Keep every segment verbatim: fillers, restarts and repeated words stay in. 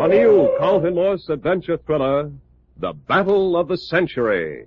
A new Carlton Morse adventure thriller, The Battle of the Century.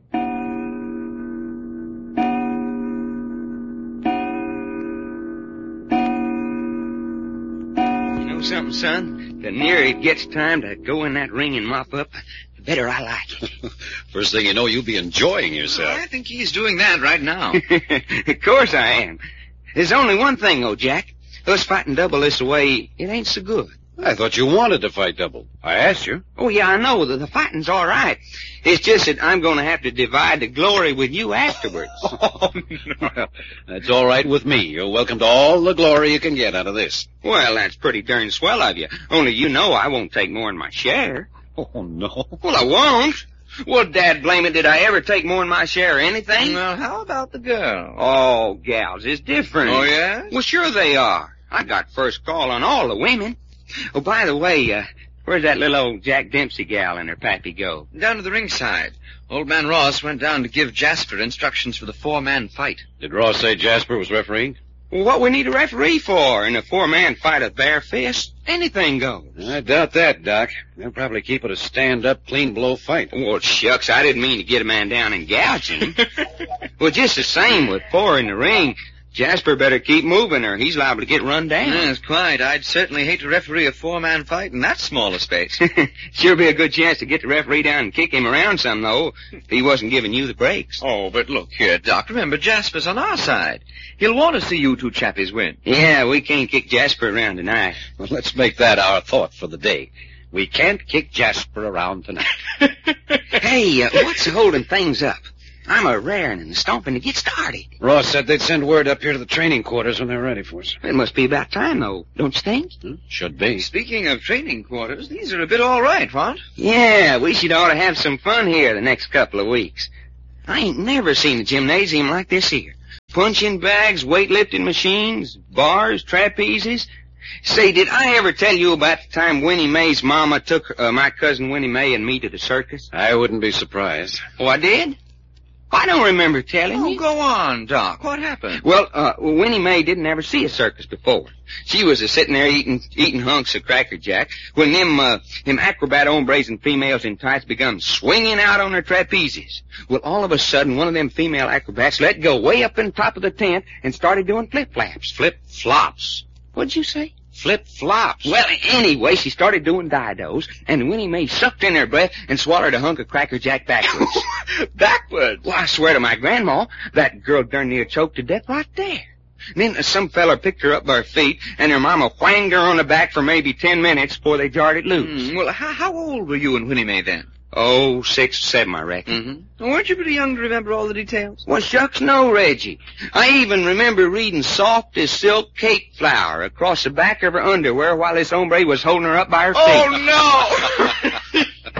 You know something, son? The nearer it gets time to go in that ring and mop up, the better I like it. First thing you know, you'll be enjoying yourself. I think he's doing that right now. Of course I am. There's only one thing, though, Jack. Us fighting double this way, it ain't so good. I thought you wanted to fight double. I asked you. Oh, yeah, I know. The, the fighting's all right. It's just that I'm going to have to divide the glory with you afterwards. Oh, no. That's all right with me. You're welcome to all the glory you can get out of this. Well, that's pretty darn swell of you. Only you know I won't take more than my share. Oh, no. Well, I won't. Well, Dad, blame it, did I ever take more than my share of anything? Well, how about the girl? Oh, gals, it's different. Oh, yeah? Well, sure they are. I got first call on all the women. Oh, by the way, uh, where's that little old Jack Dempsey gal and her pappy go? Down to the ringside. Old man Ross went down to give Jasper instructions for the four-man fight. Did Ross say Jasper was refereeing? Well, what we need a referee for? In a four-man fight with bare fists, anything goes. I doubt that, Doc. They'll probably keep it a stand-up, clean-blow fight. Well, shucks, I didn't mean to get a man down and gouge him. Well, just the same with four in the ring, Jasper better keep moving or he's liable to get run down. Yes, quite. I'd certainly hate to referee a four-man fight in that small a space. Sure be a good chance to get the referee down and kick him around some, though, if he wasn't giving you the breaks. Oh, but look here, Doc. Remember, Jasper's on our side. He'll want to see you two chappies win. Yeah, we can't kick Jasper around tonight. Well, let's make that our thought for the day. We can't kick Jasper around tonight. Hey, uh, what's holding things up? I'm a raring and stomping to get started. Ross said they'd send word up here to the training quarters when they're ready for us. It must be about time, though, don't you think? Hmm, should be. Speaking of training quarters, these are a bit all right, what? Yeah, we should ought to have some fun here the next couple of weeks. I ain't never seen a gymnasium like this here. Punching bags, weightlifting machines, bars, trapezes. Say, did I ever tell you about the time Winnie Mae's mama took uh, my cousin Winnie Mae and me to the circus? I wouldn't be surprised. Oh, I did? I don't remember telling Oh, you. go on, Doc. What happened? Well, uh, Winnie Mae didn't ever see a circus before. She was a sitting there eating eating hunks of Cracker Jack when them uh, them acrobat hombres and females in tights begun swinging out on their trapezes. Well, all of a sudden, one of them female acrobats let go way up in top of the tent and started doing flip-flaps. Flip-flops. What'd you say? Flip-flops. Well, anyway, she started doing didos, and Winnie Mae sucked in her breath and swallowed a hunk of Cracker Jack backwards. Backwards? Well, I swear to my grandma, that girl darn near choked to death right there. And then some feller picked her up by her feet, and her mama whanged her on the back for maybe ten minutes before they jarred it loose. Mm, well, how, how old were you and Winnie Mae then? Oh, six or seven, I reckon. Mm-hmm. Weren't you pretty young to remember all the details? Well, shucks no, Reggie. I even remember reading soft as silk cake flour across the back of her underwear while this hombre was holding her up by her feet. Oh, no!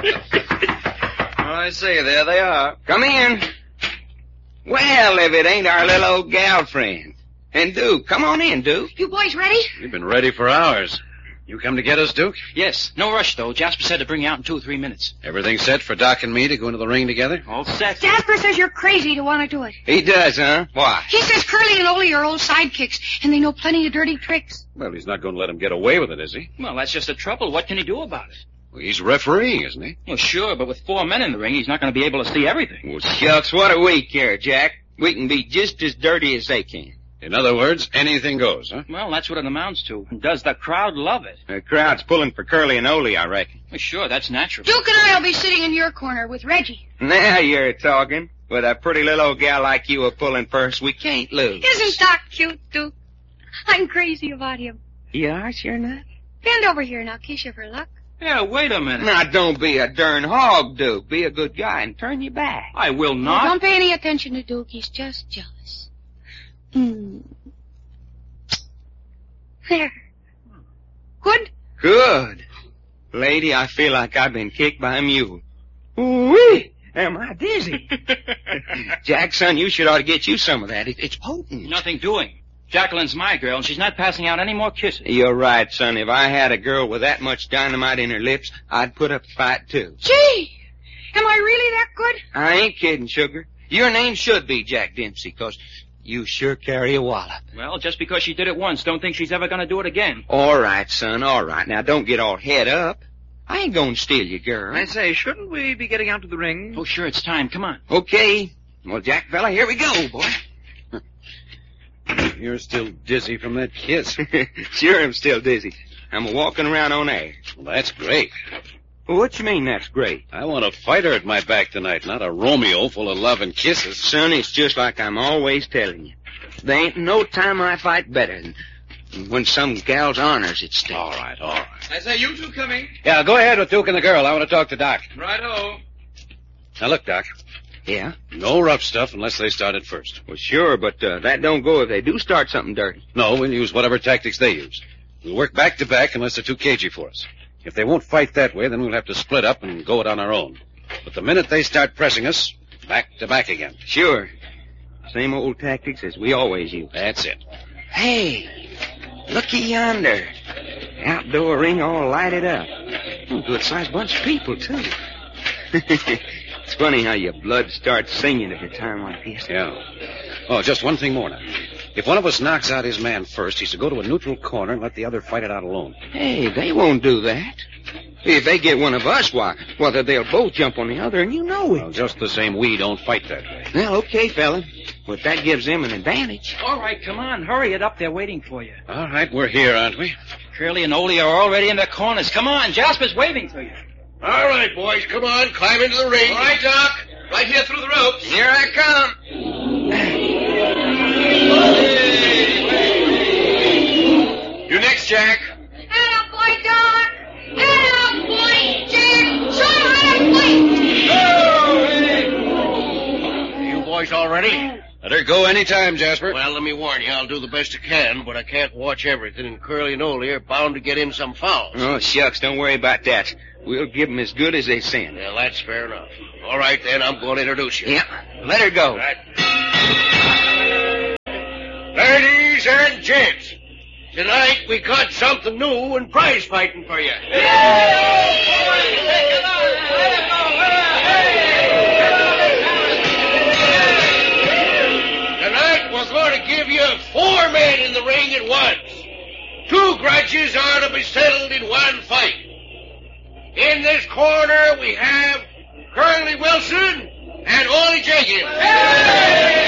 I say, there they are. Come in. Well, if it ain't our little old gal friend. And Duke, come on in, Duke. You boys ready? We've been ready for hours. You come to get us, Duke? Yes. No rush, though. Jasper said to bring you out in two or three minutes. Everything set for Doc and me to go into the ring together? All set. Jasper says you're crazy to want to do it. He does, huh? Why? He says Curly and Ole are old sidekicks, and they know plenty of dirty tricks. Well, he's not going to let him get away with it, is he? Well, that's just the trouble. What can he do about it? Well, he's refereeing, isn't he? Well, sure, but with four men in the ring, he's not going to be able to see everything. Well, shucks, what do we care, Jack? We can be just as dirty as they can. In other words, anything goes, huh? Well, that's what it amounts to. Does the crowd love it? The crowd's pulling for Curly and Ole, I reckon. Well, sure, that's natural. Duke and I'll be sitting in your corner with Reggie. Now you're talking. With a pretty little old gal like you a pulling first, we can't lose. Isn't Doc cute, Duke? I'm crazy about him. You are, sure enough? Bend over here and I'll kiss you for luck. Yeah, wait a minute. Now, don't be a darn hog, Duke. Be a good guy and turn your back. I will Oh, not. don't pay any attention to Duke. He's just jealous. Hmm. There. Good? Good. Lady, I feel like I've been kicked by a mule. Ooh-wee! Am I dizzy? Jack, son, you should ought to get you some of that. It, it's potent. Nothing doing. Jacqueline's my girl, and she's not passing out any more kisses. You're right, son. If I had a girl with that much dynamite in her lips, I'd put up a fight, too. Gee! Am I really that good? I ain't kidding, sugar. Your name should be Jack Dempsey, 'cause you sure carry a wallop. Well, just because she did it once, don't think she's ever going to do it again. All right, son, all right. Now, don't get all head up. I ain't gonna steal your girl. I say, shouldn't we be getting out to the ring? Oh, sure, it's time. Come on. Okay. Well, Jack fella, here we go, boy. You're still dizzy from that kiss. Sure, I'm still dizzy. I'm walking around on air. Well, that's great. Well, what you mean that's great? I want a fighter at my back tonight, not a Romeo full of love and kisses. Son, it's just like I'm always telling you. There ain't no time I fight better than when some gal's honor's at stake. All right, all right. I say, you two coming? Yeah, go ahead with Duke and the girl. I want to talk to Doc. Righto. Now, look, Doc. Yeah? No rough stuff unless they start it first. Well, sure, but uh, that don't go if they do start something dirty. No, we'll use whatever tactics they use. We'll work back to back unless they're too cagey for us. If they won't fight that way, then we'll have to split up and go it on our own. But the minute they start pressing us, back to back again. Sure. Same old tactics as we always use. That's it. Hey, looky yonder. Outdoor ring all lighted up. Good-sized bunch of people, too. It's funny how your blood starts singing at a time like this. Yeah. Oh, just one thing more now. If one of us knocks out his man first, he's to go to a neutral corner and let the other fight it out alone. Hey, they won't do that. If they get one of us, why, well, they'll both jump on the other, and you know it. Well, just the same, we don't fight that way. Well, okay, fella. But that gives them an advantage. All right, come on. Hurry it up. They're waiting for you. All right, we're here, aren't we? Curly and Ole are already in their corners. Come on. Jasper's waving to you. All right, boys, come on. Climb into the ring. All right, Doc. Right here through the ropes. Here I come. You next, Jack. Atta boy, Doc. Atta boy, Jack. Show him how to fight. You boys all ready? Let her go any time, Jasper. Well, let me warn you, I'll do the best I can, but I can't watch everything, and Curly and Ole are bound to get in some fouls. Oh, shucks, don't worry about that. We'll give them as good as they send. Well, that's fair enough. All right, then, I'm going to introduce you. Yeah, let her go. All right. Ladies and gents, tonight we got something new and prize fighting for you. Tonight we're going to give you four men in the ring at once. Two grudges are to be settled in one fight. In this corner we have Curly Wilson and Ole Jenkins.